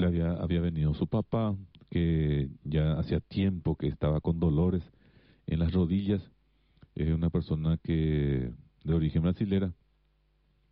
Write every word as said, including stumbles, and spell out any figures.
había, había venido su papá, que ya hacía tiempo que estaba con dolores en las rodillas. Es una persona que de origen brasilera,